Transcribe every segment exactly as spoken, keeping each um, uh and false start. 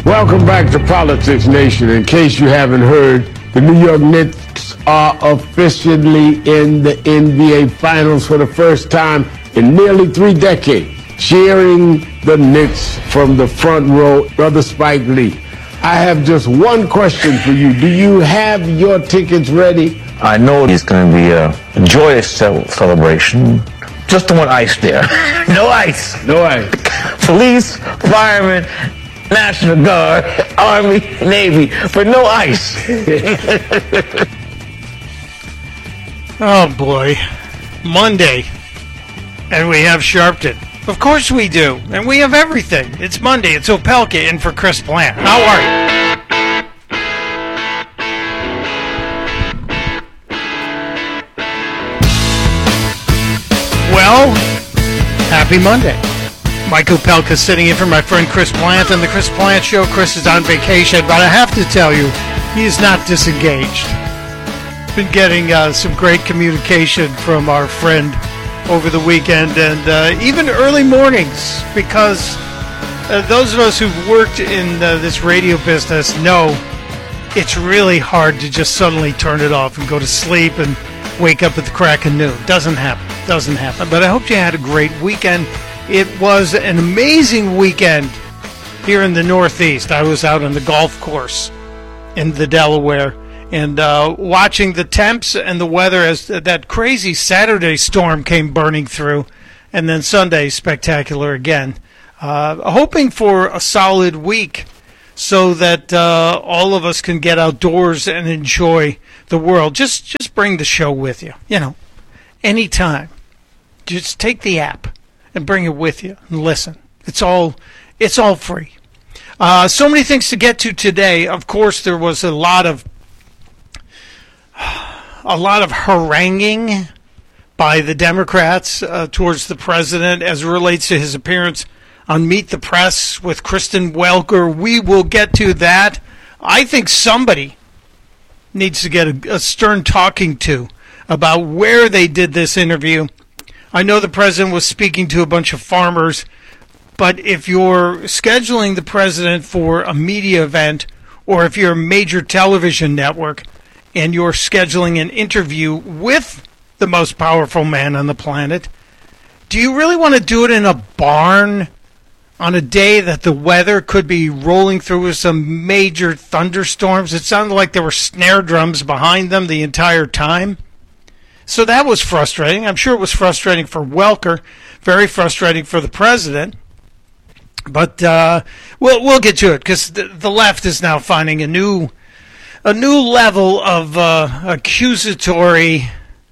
Welcome back to Politics Nation. In case you haven't heard, the New York Knicks are officially in the N B A Finals for the first time in nearly three decades. Cheering the Knicks from the front row, Brother Spike Lee. I have just one question for you. Do you have your tickets ready? I know it's going to be a joyous celebration. Just don't want ice there. No ice. No ice. Police, firemen, National Guard, Army, Navy, but no ice. Oh, boy. Monday. And we have Sharpton. Of course we do. And we have everything. It's Monday. It's Opelka in for Chris Plant. How are you? Well, happy Monday. Mike Opelka sitting in for my friend Chris Plant on the Chris Plant Show. Chris is on vacation, but I have to tell you, he is not disengaged. Been getting uh, some great communication from our friend over the weekend and uh, even early mornings, because uh, those of us who've worked in uh, this radio business know it's really hard to just suddenly turn it off and go to sleep and wake up at the crack of noon. Doesn't happen. Doesn't happen. But I hope you had a great weekend. It was an amazing weekend here in the Northeast. I was out on the golf course in the Delaware and uh, watching the temps and the weather as that crazy Saturday storm came burning through, and then Sunday spectacular again. Uh, hoping for a solid week so that uh, all of us can get outdoors and enjoy the world. Just just bring the show with you, you know, anytime. Just take the app and bring it with you and listen. It's all it's all free. Uh, so many things to get to today. Of course, there was a lot of a lot of haranguing by the Democrats uh, towards the president as it relates to his appearance on Meet the Press with Kristen Welker. We will get to that. I think somebody needs to get a, a stern talking to about where they did this interview. I know the president was speaking to a bunch of farmers, but if you're scheduling the president for a media event, or if you're a major television network and you're scheduling an interview with the most powerful man on the planet, do you really want to do it in a barn on a day that the weather could be rolling through with some major thunderstorms? It sounded like there were snare drums behind them the entire time. So that was frustrating. I'm sure it was frustrating for Welker, very frustrating for the president. But uh, we'll we'll get to it, because the, the left is now finding a new a new level of uh, accusatory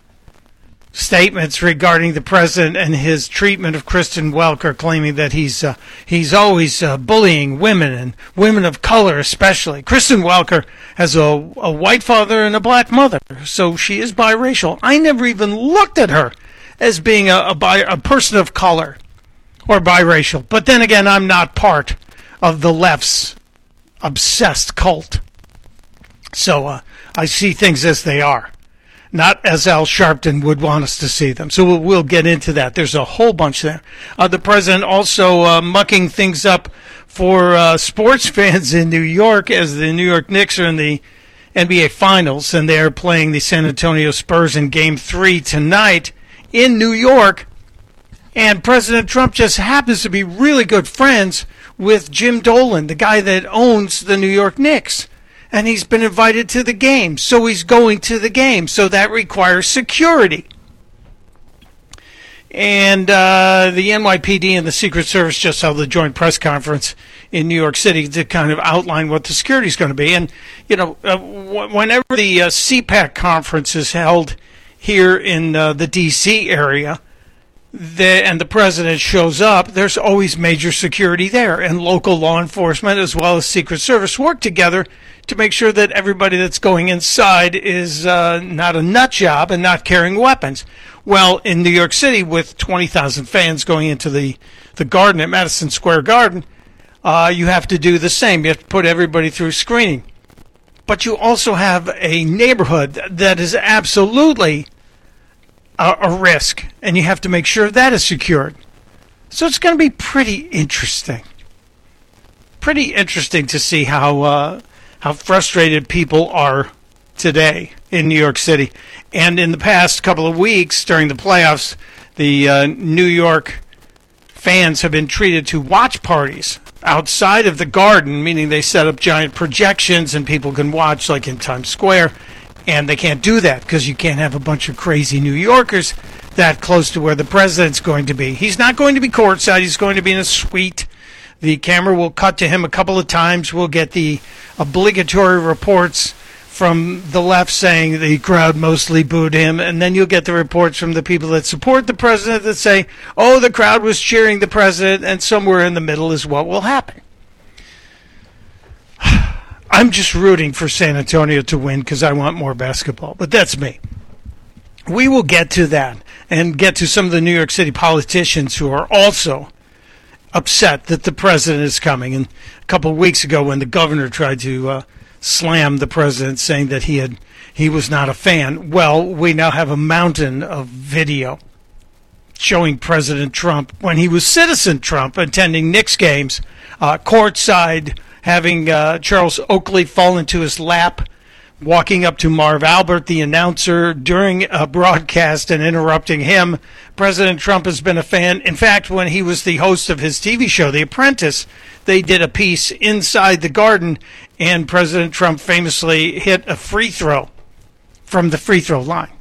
statements regarding the president and his treatment of Kristen Welker, claiming that he's uh, he's always uh, bullying women, and women of color especially. Kristen Welker has a, a white father and a black mother, so she is biracial. I never even looked at her as being a, a, bi- a person of color or biracial. But then again, I'm not part of the left's obsessed cult. So uh, I see things as they are, not as Al Sharpton would want us to see them. So we'll, we'll get into that. There's a whole bunch there. Uh, the president also uh, mucking things up for uh, sports fans in New York, as the New York Knicks are in the N B A Finals, and they're playing the San Antonio Spurs in Game three tonight in New York. And President Trump just happens to be really good friends with Jim Dolan, the guy that owns the New York Knicks. And he's been invited to the game, so he's going to the game. So that requires security. And uh, the N Y P D and the Secret Service just held a joint press conference in New York City to kind of outline what the security is going to be. And, you know, uh, w- whenever the uh, C PAC conference is held here in uh, the D C area, the, and the president shows up, there's always major security there. And local law enforcement as well as Secret Service work together to make sure that everybody that's going inside is uh, not a nut job and not carrying weapons. Well, in New York City, with twenty thousand fans going into the, the garden at Madison Square Garden, uh, you have to do the same. You have to put everybody through screening. But you also have a neighborhood that is absolutely a, a risk, and you have to make sure that is secured. So it's going to be pretty interesting. pretty interesting to see how uh, how frustrated people are today in New York City. And in the past couple of weeks during the playoffs, the uh, New York fans have been treated to watch parties outside of the Garden, meaning they set up giant projections and people can watch like in Times Square. And they can't do that because you can't have a bunch of crazy New Yorkers that close to where the president's going to be. He's not going to be courtside. He's going to be in a suite. The camera will cut to him a couple of times. We'll get the obligatory reports from the left saying the crowd mostly booed him. And then you'll get the reports from the people that support the president that say, oh, the crowd was cheering the president. And somewhere in the middle is what will happen. I'm just rooting for San Antonio to win because I want more basketball. But that's me. We will get to that and get to some of the New York City politicians who are also upset that the president is coming. And a couple of weeks ago when the governor tried to uh, slam the president saying that he had he was not a fan, well, we now have a mountain of video showing President Trump when he was Citizen Trump attending Knicks games, uh, courtside, having uh, Charles Oakley fall into his lap, walking up to Marv Albert, the announcer, during a broadcast and interrupting him. President Trump has been a fan. In fact, when he was the host of his T V show, The Apprentice, they did a piece inside the Garden, and President Trump famously hit a free throw from the free throw line.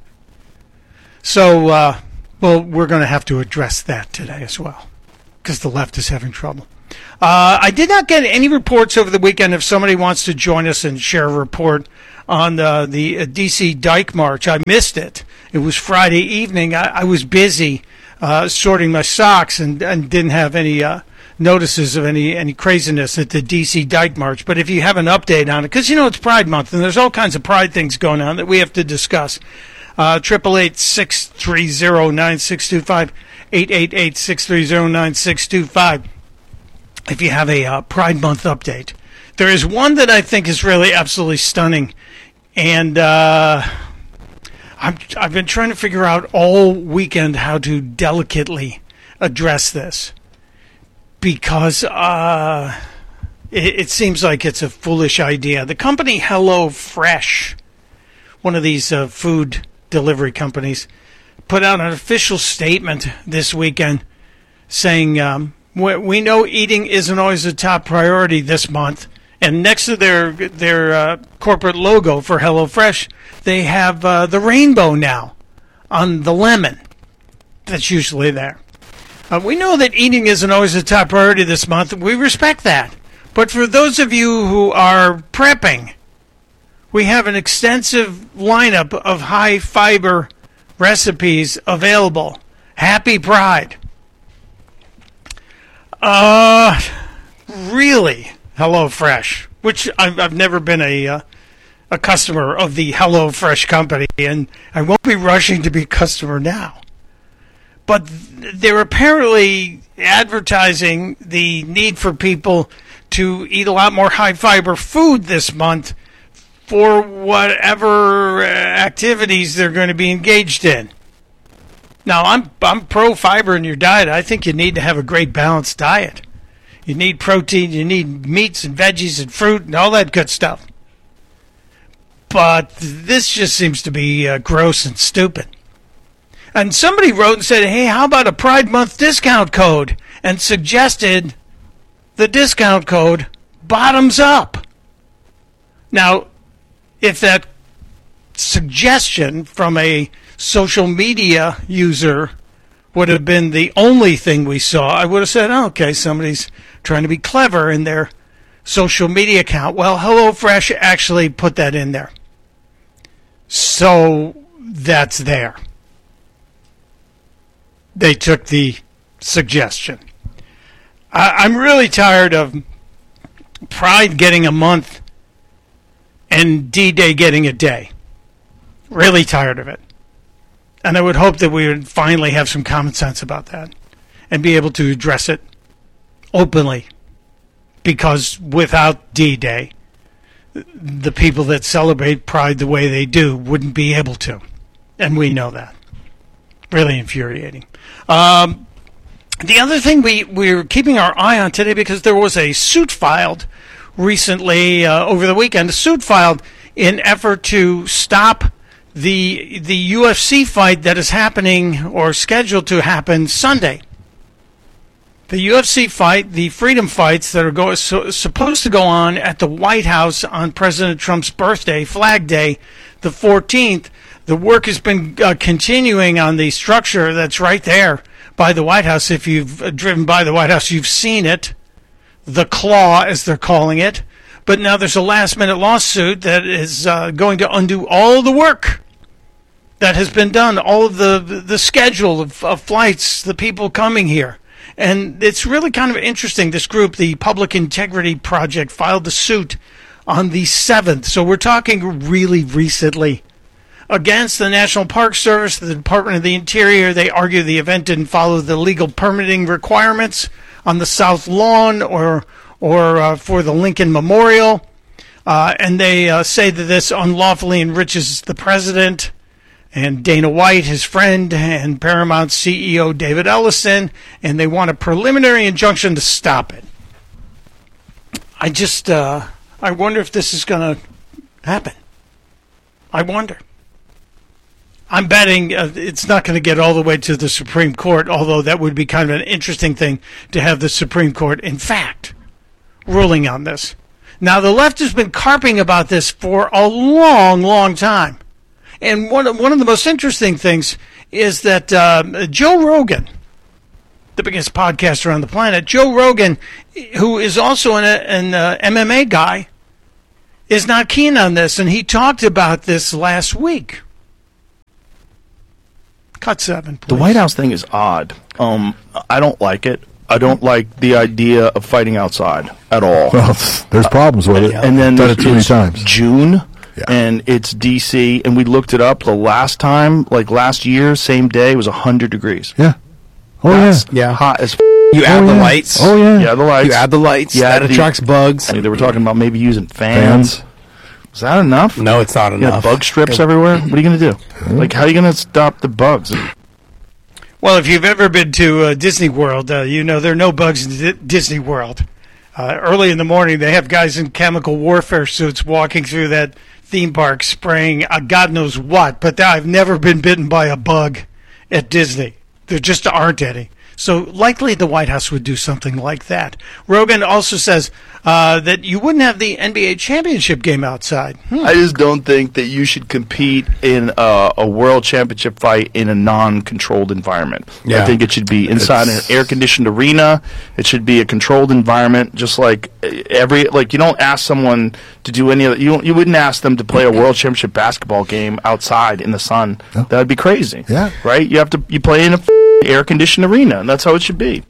So, uh, well, we're going to have to address that today as well, because the left is having trouble. Uh, I did not get any reports over the weekend. If somebody wants to join us and share a report on the, the D C Dyke March, I missed it. It was Friday evening. I, I was busy uh, sorting my socks and, and didn't have any uh, notices of any, any craziness at the D C Dyke March. But if you have an update on it, because, you know, it's Pride Month and there's all kinds of Pride things going on that we have to discuss. Uh, triple eight six three zero nine six two five, eight eight eight six three zero nine six two five. If you have a uh, Pride Month update. There is one that I think is really absolutely stunning, and uh, I'm, I've been trying to figure out all weekend how to delicately address this, because uh, it, it seems like it's a foolish idea. The company HelloFresh, one of these uh, food delivery companies, put out an official statement this weekend saying, um, we know eating isn't always a top priority this month, and next to their their uh, corporate logo for HelloFresh, they have uh, the rainbow now on the lemon that's usually there. Uh, we know that eating isn't always a top priority this month. We respect that. But for those of you who are prepping, we have an extensive lineup of high-fiber recipes available. Happy Pride. Uh, really, HelloFresh, which I've, I've never been a uh, a customer of the HelloFresh company, and I won't be rushing to be a customer now. But they're apparently advertising the need for people to eat a lot more high-fiber food this month for whatever activities they're going to be engaged in. Now, I'm I'm pro-fiber in your diet. I think you need to have a great balanced diet. You need protein, you need meats and veggies and fruit and all that good stuff. But this just seems to be uh, gross and stupid. And somebody wrote and said, hey, how about a Pride Month discount code? And suggested the discount code bottoms up. Now, if that suggestion from a social media user would have been the only thing we saw, I would have said, oh, okay, somebody's trying to be clever in their social media account. Well, HelloFresh actually put that in there. So that's there. They took the suggestion. I, I'm really tired of Pride getting a month and D-Day getting a day. Really tired of it. And I would hope that we would finally have some common sense about that and be able to address it openly. Because without D-Day, the people that celebrate Pride the way they do wouldn't be able to. And we know that. Really infuriating. Um, The other thing we, we're keeping our eye on today, because there was a suit filed recently uh, over the weekend, a suit filed in effort to stop the the U F C fight that is happening or scheduled to happen Sunday. The U F C fight, the freedom fights that are go, so, supposed to go on at the White House on President Trump's birthday, Flag Day, the fourteenth. The work has been uh, continuing on the structure that's right there by the White House. If you've uh, driven by the White House, you've seen it. The claw, as they're calling it. But now there's a last-minute lawsuit that is uh, going to undo all the work that has been done, all of the the schedule of, of flights, the people coming here. And it's really kind of interesting. This group, the Public Integrity Project, filed the suit on the seventh. So we're talking really recently. Against the National Park Service, the Department of the Interior, they argue the event didn't follow the legal permitting requirements on the South Lawn or or uh, for the Lincoln Memorial. Uh, and they uh, say that this unlawfully enriches the president and Dana White, his friend, and Paramount C E O David Ellison, and they want a preliminary injunction to stop it. I just, uh, I wonder if this is going to happen. I wonder. I'm betting uh, it's not going to get all the way to the Supreme Court, although that would be kind of an interesting thing to have the Supreme Court, in fact, ruling on this. Now, the left has been carping about this for a long, long time. And one of, one of the most interesting things is that uh, Joe Rogan, the biggest podcaster on the planet, Joe Rogan, who is also an, an uh, M M A guy, is not keen on this. And he talked about this last week. Cut seven, please. The White House thing is odd. Um, I don't like it. I don't like the idea of fighting outside at all. Well, there's problems with it. And then done it too many it's times. June, Yeah. and it's D C, and we looked it up the last time, like last year, same day, it was one hundred degrees. Yeah. Oh, That's Yeah. hot as f***. You add oh, the yeah. lights. Oh, yeah. Yeah, the lights. You add the lights. Yeah, that the- attracts bugs. They were talking about maybe using fans. Fans. Is that enough? No, it's not You got enough. bug strips everywhere? What are you going to do? Like, how are you going to stop the bugs? Well, if you've ever been to uh, Disney World, uh, you know there are no bugs in D- Disney World. Uh, early in the morning, they have guys in chemical warfare suits walking through that theme park spraying uh, God knows what, but I've never been bitten by a bug at Disney. There just aren't any. So likely the White House would do something like that. Rogan also says uh, that you wouldn't have the N B A championship game outside. Hmm. I just don't think that you should compete in a, a world championship fight in a non-controlled environment. Yeah. I think it should be inside It's- an air-conditioned arena. It should be a controlled environment, just like every like you don't ask someone to do any of you don't, you wouldn't ask them to play a world championship basketball game outside in the sun. No. That would be crazy. Yeah. Right? You have to you play in a air-conditioned arena, and that's how it should be.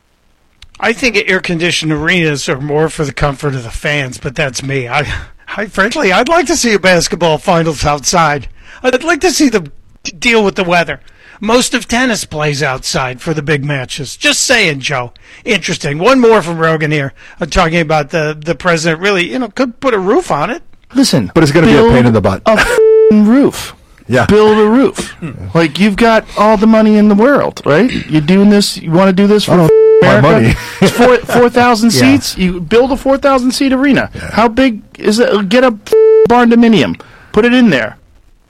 I think air-conditioned arenas are more for the comfort of the fans, but that's me. I, I frankly, I'd like to see a basketball finals outside. I'd like to see them d- deal with the weather. Most of tennis plays outside for the big matches. Just saying, Joe. Interesting. One more from Rogan here. I'm talking about the, the president really, you know, could put a roof on it. Listen, But it's going to be a build pain in the butt. A f***ing roof. Yeah. Build a roof. Like, you've got all the money in the world, right? You're doing this. You want to do this for I don't my America? money. It's four four thousand Yeah. seats. You build a four thousand seat arena. How big is it? Get a barn dominium. Put it in there.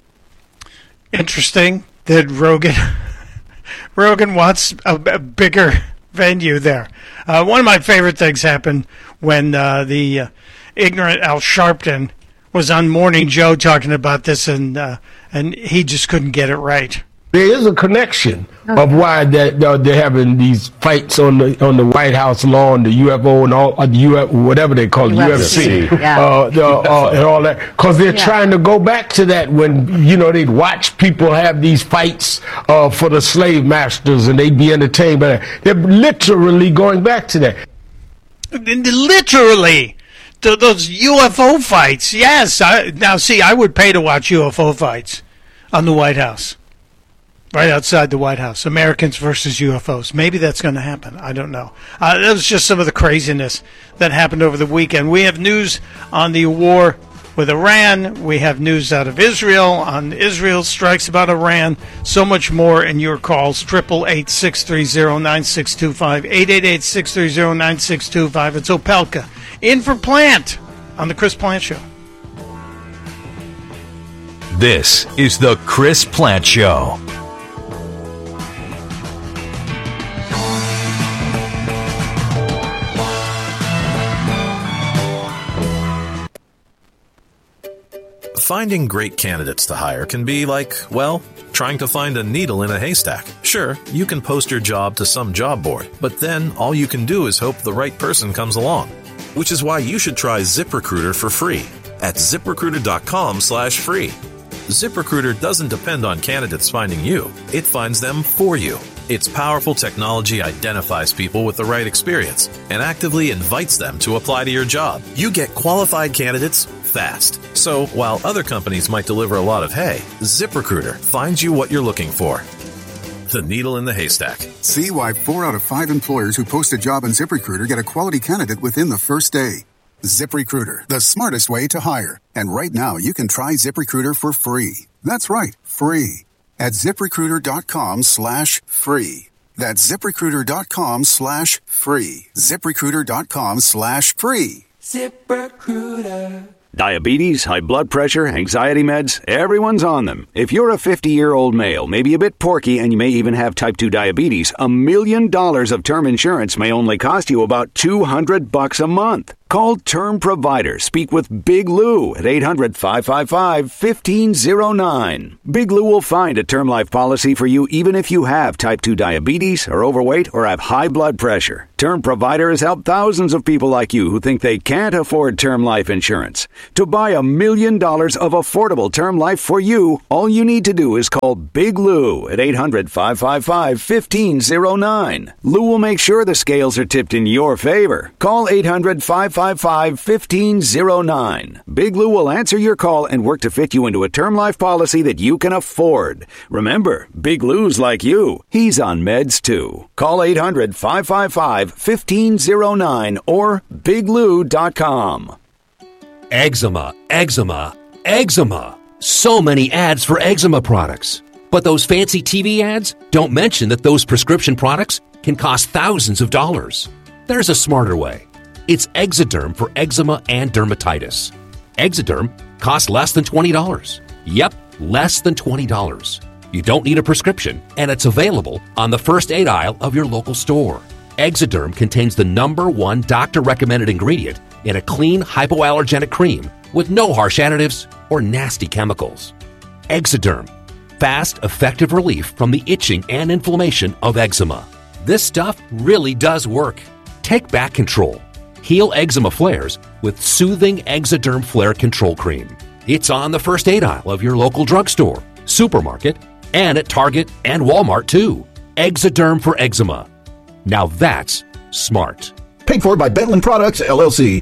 Interesting that Rogan Rogan wants a, a bigger venue there. Uh, one of my favorite things happened when uh, the uh, ignorant Al Sharpton was on Morning Joe talking about this, and uh, and he just couldn't get it right. There is a connection of why that uh, they're having these fights on the on the White House lawn, the U F O and all uh, the U F whatever they call it, U F C, U F C, yeah. uh, the, uh, and all that, because they're Yeah. trying to go back to that when you know they'd watch people have these fights uh, for the slave masters and they'd be entertained by that. They're literally going back to that. Literally, th- those U F O fights. Yes. I, now, see, I would pay to watch U F O fights on the White House. Right outside the White House, Americans versus U F Os. Maybe that's going to happen. I don't know. Uh, that was just some of the craziness that happened over the weekend. We have news on the war with Iran. We have news out of Israel on Israel strikes about Iran. So much more in your calls. eight eight eight, six three zero, nine six two five. eight eight eight, six three zero, nine six two five. It's Opelka in for Plant on the Chris Plant Show. This is the Chris Plant Show. Finding great candidates to hire can be like, well, trying to find a needle in a haystack. Sure, you can post your job to some job board, but then all you can do is hope the right person comes along. Which is why you should try ZipRecruiter for free at ZipRecruiter.com slash free. ZipRecruiter doesn't depend on candidates finding you. It finds them for you. Its powerful technology identifies people with the right experience and actively invites them to apply to your job. You get qualified candidates fast. So while other companies might deliver a lot of hay, ZipRecruiter finds you what you're looking for. The needle in the haystack. See why four out of five employers who post a job on ZipRecruiter get a quality candidate within the first day. ZipRecruiter, the smartest way to hire. And right now, you can try ZipRecruiter for free. That's right, free. At ZipRecruiter.com slash free. That's ZipRecruiter.com slash free. ZipRecruiter.com slash free. ZipRecruiter. Diabetes, high blood pressure, anxiety meds, everyone's on them. If you're a fifty-year-old male, maybe a bit porky, and you may even have type two diabetes, a million dollars of term insurance may only cost you about two hundred bucks a month. Call Term Provider. Speak with Big Lou at eight hundred, five five five, one five zero nine. Big Lou will find a term life policy for you even if you have type two diabetes, are overweight, or have high blood pressure. Term Provider has helped thousands of people like you who think they can't afford term life insurance. To buy a million dollars of affordable term life for you, all you need to do is call Big Lou at eight hundred, five five five, one five zero nine. Lou will make sure the scales are tipped in your favor. Call eight hundred, five five five, one five zero nine. Big Lou will answer your call and work to fit you into a term life policy that you can afford. Remember, Big Lou's like you. He's on meds too. Call eight hundred, five five five, one five zero nine or big lou dot com. Eczema, eczema, eczema. So many ads for eczema products. But those fancy T V ads don't mention that those prescription products can cost thousands of dollars. There's a smarter way. It's Exoderm for eczema and dermatitis. Exoderm costs less than twenty dollars. Yep, less than twenty dollars. You don't need a prescription, and it's available on the first aid aisle of your local store. Exoderm contains the number one doctor-recommended ingredient in a clean, hypoallergenic cream with no harsh additives or nasty chemicals. Exoderm. Fast, effective relief from the itching and inflammation of eczema. This stuff really does work. Take back control. Heal eczema flares with soothing Exoderm Flare Control Cream. It's on the first aid aisle of your local drugstore, supermarket, and at Target and Walmart too. Exoderm for eczema. Now that's smart. Paid for by Bentland Products, L L C.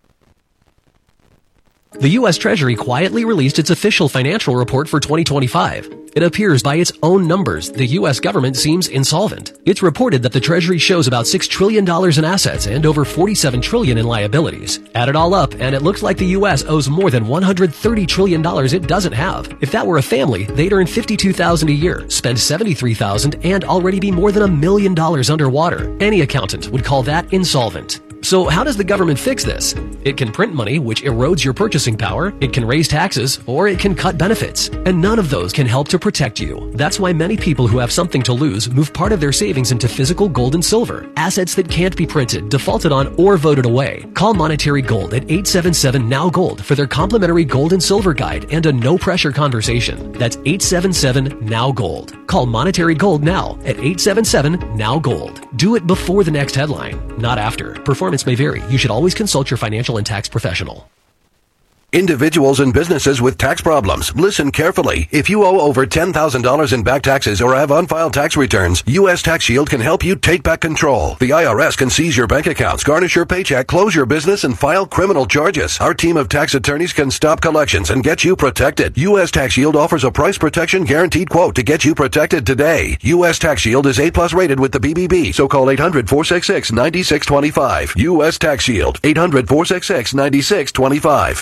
The U S Treasury quietly released its official financial report for twenty twenty-five. It appears by its own numbers, the U S government seems insolvent. It's reported that the Treasury shows about six trillion dollars in assets and over forty-seven trillion dollars in liabilities. Add it all up, and it looks like the U S owes more than one hundred thirty trillion dollars it doesn't have. If that were a family, they'd earn fifty-two thousand dollars a year, spend seventy-three thousand dollars, and already be more than a million dollars underwater. Any accountant would call that insolvent. So how does the government fix this? It can print money, which erodes your purchasing power, it can raise taxes, or it can cut benefits. And none of those can help to protect you. That's why many people who have something to lose move part of their savings into physical gold and silver, assets that can't be printed, defaulted on, or voted away. Call Monetary Gold at eight seven seven, N O W Gold for their complimentary gold and silver guide and a no-pressure conversation. That's eight seven seven, N O W Gold. Call Monetary Gold now at eight seven seven, N O W Gold. Do it before the next headline, not after. Performance may vary. You should always consult your financial and tax professional. Individuals and businesses with tax problems, listen carefully. If you owe over ten thousand dollars in back taxes or have unfiled tax returns, U S Tax Shield can help you take back control. The I R S can seize your bank accounts, garnish your paycheck, close your business, and file criminal charges. Our team of tax attorneys can stop collections and get you protected. U S Tax Shield offers a price protection guaranteed quote to get you protected today. U S Tax Shield is A plus rated with the B B B, so call eight hundred, four six six, nine six two five. U S Tax Shield, eight hundred, four six six, nine six two five.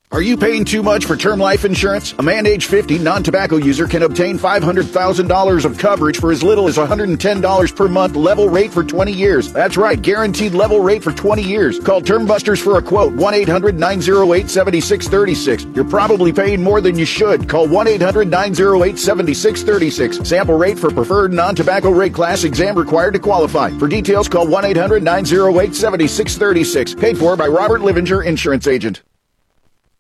Are you paying too much for term life insurance? A man age fifty, non-tobacco user can obtain five hundred thousand dollars of coverage for as little as one hundred ten dollars per month, level rate for twenty years. That's right, guaranteed level rate for twenty years. Call Term Busters for a quote, one eight hundred nine oh eight seven six three six. You're probably paying more than you should. Call one eight hundred nine oh eight seven six three six. Sample rate for preferred non-tobacco rate class, exam required to qualify. For details, call one eight hundred nine oh eight seven six three six. Paid for by Robert Livinger, Insurance Agent.